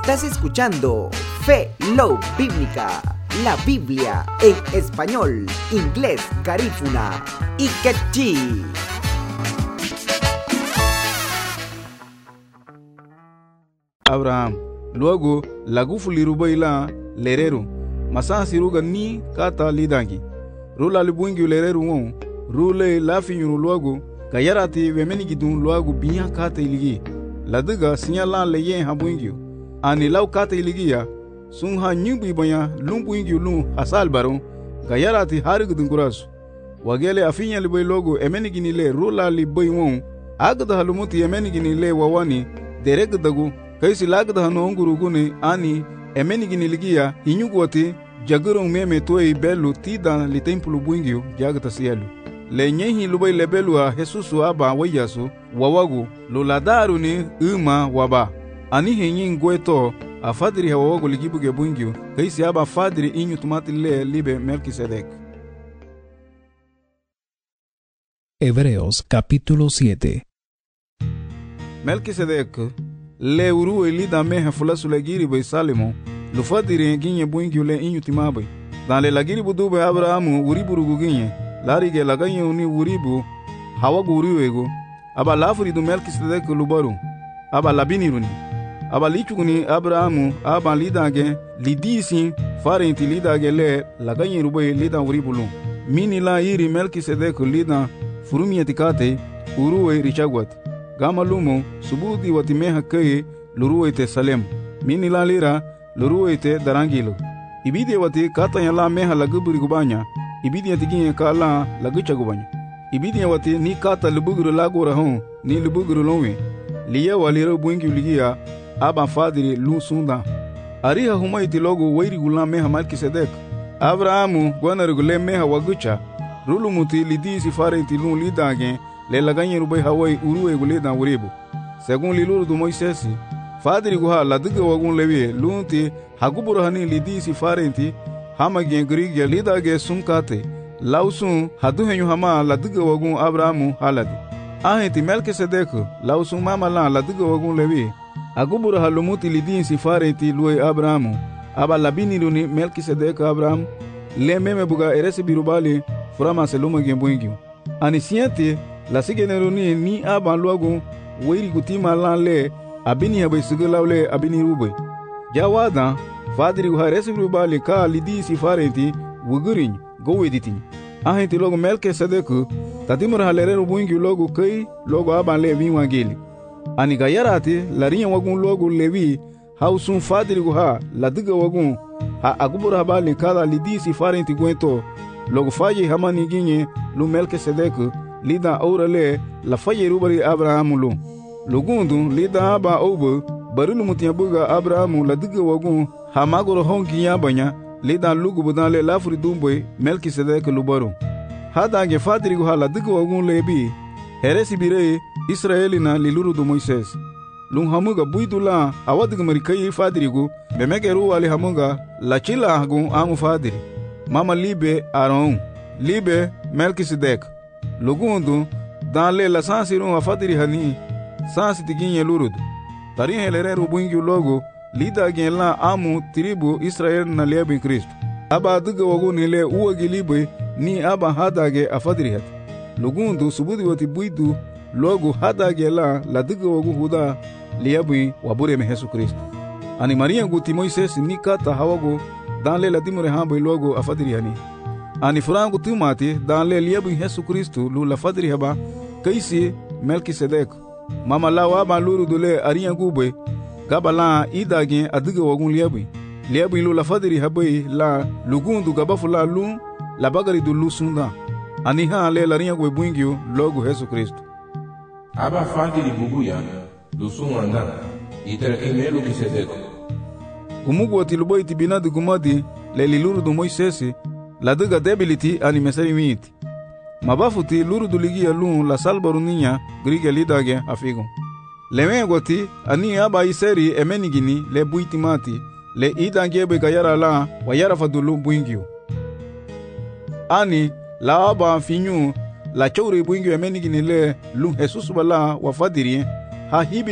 Estás escuchando Fe, Love Bíblica, la Biblia en español, inglés, garífuna y quechí. Abraham luego lagufu lirubaila lereru masa siruga ni kata lidangi rula libungi lereru won rule lafinyuru luego kayarati wemenigidun luego biya kata iligi ladiga sinyala leye habungi ani law kata iligiya sun ha nyubi banya lumbungi lu hasal baro kayarati harigudun kurasu wagele afinya liboy logo emenigini le rula liboy won agda halumuti emenigini le wawani deregdagu kaisi lagda hano nguruguni ani emenigini ligia inyugwati jagurong meme toy belu tida li templu buingio jagta sielu le nyehi lubai lebelu a Jesusu aba wayasu wawagu luladaru ni uma waba ani henyi ngweto afadiri wawagu ligibuge buingio kaisi aba fadiri inyu tumati le libe Melquisedec. Hebreos capítulo 7. Melquisedec le uru elida meha fulasu legiri bay salimo lu fadiri ginye buingi le inyu timabe dan le lagiri budube Abrahamu uribu ruguginye larige laganye uni uribu hawagu uriwego aba lafuri du Melquisedec lubaru aba labiniruni aba lichuguni Abrahamu aba lidage lidisi farenti lidage le laganye rubay lida uribulu mini la iri Melquisedec lida furumietikate uruwe richagwat gama lumo subudi watimeha keye luruwete Salem mini la lira luruwete darangilo ibidi wati kata yala meha laguburi gubanya ibidi yatiginye kala lagucha gubanya ibidi wati ni kata lubuguru lagora hon ni lubuguru lonwe liya walira buingi ligia aba fadiri lu sunda ariha humaiti logo wairi gula meha Melquisedec Abrahamu gwana regule meha wagucha rulumuti lidisi farenti lu lidage le laganye rubai hawai uruwe guleda uribu según liluru du Moisesi fadiri guha ladiga wagun lewie lunti haguburu hani lidisi farenti hama gengrigia lidage sumkate lausun haduhenyu hama ladiga wagun Abrahamu haladi ahenti Melquisedec lausun mama la ladiga wagun lewie aguburu halumuti lidisi farenti luwe Abrahamu aba labiniruni Melquisedec Abraham le meme buga eresi birubali furama seluma gembuingiu ani siente la sigeneruni ni aban luagu weiri gutima lanle abini habe sigulawle abini rube jawada fadiri gu haresi rubali ka lidisi farenti wugurin goweditin ahenti logo Melquisedec tatimur halere rubuingi logo kai logo aban le winwangeli ani gayarati lariya wagun logo lewi hausun fadiri gu ha ladiga wagun ha agubura bali kala lidisi farenti gwento logo faye hamani ginye lu Melquisedec lida aurale la faye rubari Abrahamu lu lugundu lida aba obo barulu mutia buga Abrahamu la diga wagun hamagoro honki yabanya lida lugu budale lafuri dumboy Melquisedec lubaru hada ge fadiri go la diga wagun lebi heresi bire Israelina liluru du Moises lung hamuga buidula awadiga marikai fadiri go bemegeru wali hamuga la chila hagun amu fadiri mama libe Aaron libe Melquisedec lugundu dan le la sansirun afadiri hani sansi tiginye lurud tarin helereru buingi logo lida gen la amu tribu Israel na lebe Kristo aba duga wago ni le uwagi libe ni aba hadage afadiri hat lugundu subudi wati buidu logo hadage la duga wago huda liabi wabure me Yesu Kristo ani Maria guti Moises ni kata hawago dan le la dimure hambo logo afadiri hani ani furangu tumati dan le liabu Yesu Kristo lu la fadri haba kaisi Melquisedec mama la wa ba luru dole ariya gube gabala idage adiga wagun liabu lu la fadri haba la lugundu gabafula lu la bagari du lu sunda ani ha le la riya gwe buingio logo Yesu Kristo aba fadri bubuya lu sumanda itereke Melquisedec gumugu atiluboy tibinadi gumadi le liluru du Moisesi la diga debility ani mesari miti mabafuti luru duligia lun la salbaru ninya grige lidage afigo lewe goti ani aba iseri emenigini le buitimati le idangebe kayara la wayara fadulu buingio ani la aba finyu la chowre buingio emenigini le lun Jesus bala wafadiri ha hibi